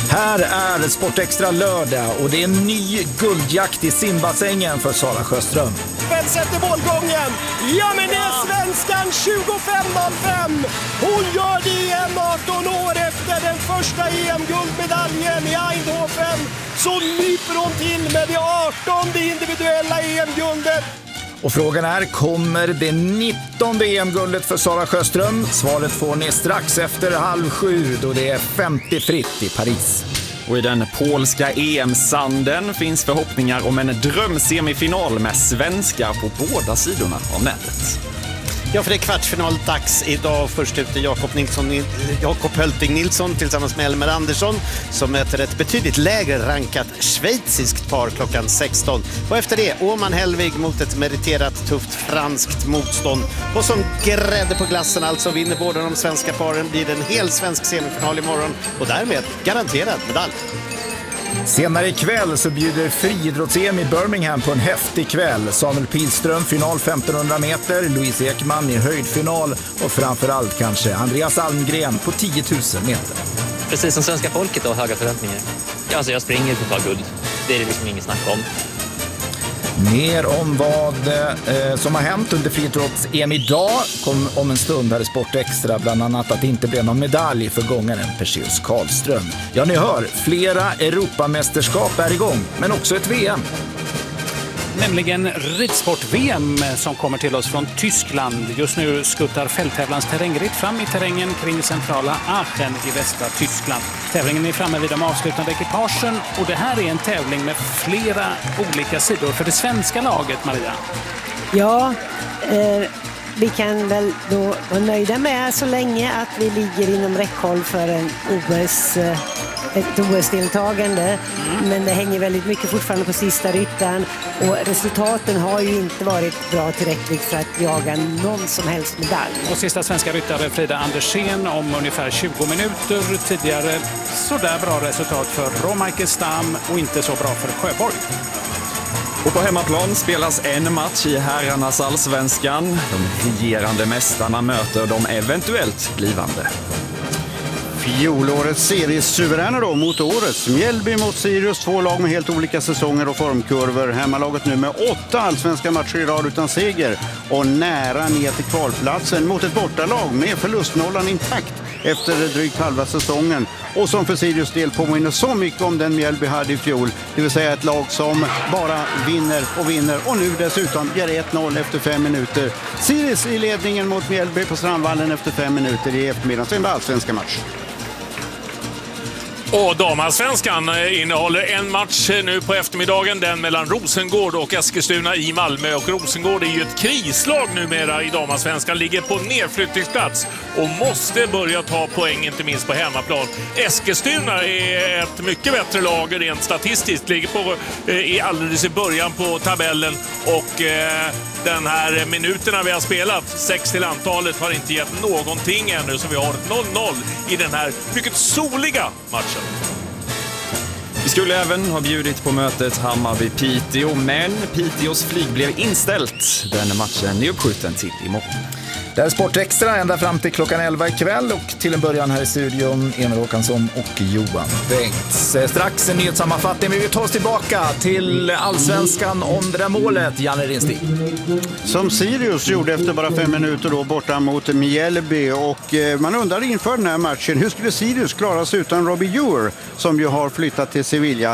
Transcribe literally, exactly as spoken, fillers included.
Här är Sportextra lördag och det är en ny guldjakt i simbassängen för Sara Sjöström. Vem sätter målgången? Ja, men det är svenskan tjugofem noll fem. Hon gör det igen arton år efter den första E M-guldmedaljen i Eindhoven. Så nyper hon till med det artonde individuella E M-guldet. Och frågan är, kommer det nittonde E M-guldet för Sara Sjöström? Svaret får ni strax efter halv sju då det är femtio fritt i Paris. Och i den polska E M-sanden finns förhoppningar om en drömsemifinal med svenskar på båda sidorna av nätet. Ja, för det är kvartsfinaldags idag. Först ut är Jakob Nilsson, Jakob Hölting Nilsson tillsammans med Elmer Andersson som möter ett betydligt lägre rankat schweiziskt par klockan sexton. Och efter det Åman Hellvig mot ett meriterat tufft franskt motstånd. Och som grädde på glassen alltså vinner båda de svenska paren, blir det en hel svensk semifinal imorgon och därmed garanterad medalj. Senare ikväll så bjuder friidrotts-E M i Birmingham på en häftig kväll. Samuel Pilström final femtonhundra meter, Louise Ekman i höjdfinal och framförallt kanske Andreas Almgren på tio tusen meter. Precis som svenska folket har höga förväntningar. Alltså jag springer på ett par guld. Det är det liksom ingen snack om. Mer om vad eh, som har hänt under friidrotts-E M idag kom om en stund här i Sportextra, bland annat att det inte blev någon medalj för gångaren Perseus Karlström. Ja, ni hör, flera Europamästerskap är igång, men också ett V M. Nämligen ridsport-V M som kommer till oss från Tyskland. Just nu skuttar fälttävlans terrängritt fram i terrängen kring centrala Aachen i västra Tyskland. Tävlingen är framme vid de avslutande ekipagen och det här är en tävling med flera olika sidor för det svenska laget, Maria. Ja, eh, vi kan väl då vara nöjda med så länge att vi ligger inom räckhåll för en O S eh, ett O S-deltagande, mm. men det hänger väldigt mycket fortfarande på sista ryttaren och resultaten har ju inte varit bra tillräckligt för att jaga någon som helst medalj. Och sista svenska ryttare Frida Andersén om ungefär tjugo minuter. Tidigare så där bra resultat för Romaike Stam och inte så bra för Sjöborg. Och på hemmaplan spelas en match i herrarnas allsvenskan. De regerande mästarna möter de eventuellt blivande. Fjolårets seriesuveräna då mot årets. Mjällby mot Sirius, två lag med helt olika säsonger och formkurvor. Hemmalaget nu med åtta allsvenska matcher i rad utan seger och nära ner till kvalplatsen mot ett bortalag med förlustnollan intakt efter drygt halva säsongen. Och som för Sirius del påminner så mycket om den Mjällby hade i fjol. Det vill säga ett lag som bara vinner och vinner och nu dessutom gör ett noll efter fem minuter. Sirius i ledningen mot Mjällby på Strandvallen efter fem minuter i eftermiddagens enda allsvenska match. Och damallsvenskan innehåller en match nu på eftermiddagen, den mellan Rosengård och Eskilstuna i Malmö. Och Rosengård är ju ett krislag numera i damallsvenskan, ligger på nedflyttningsplats och måste börja ta poäng, inte minst på hemmaplan. Eskilstuna är ett mycket bättre lag rent statistiskt, ligger på eh, alldeles i början på tabellen och eh, den här minuterna vi har spelat, sex till antalet, har inte gett någonting ännu, så vi har ett noll noll i den här mycket soliga matchen. Vi skulle även ha bjudit på mötet Hammarby-Piteå, men Piteås flyg blev inställt. Den matchen är uppskjuten till imorgon. Det är Sportextra ända fram till klockan elva ikväll och till en början här i studion Emil Håkansson och Johan Bengts. Strax en nyhetssammanfattning, men vi tar oss tillbaka till allsvenskan om det där målet, Janne Rinstig. Som Sirius gjorde efter bara fem minuter då borta mot Mjällby och man undrar inför den här matchen, hur skulle Sirius klara sig utan Robbie Ewer som ju har flyttat till Sevilla?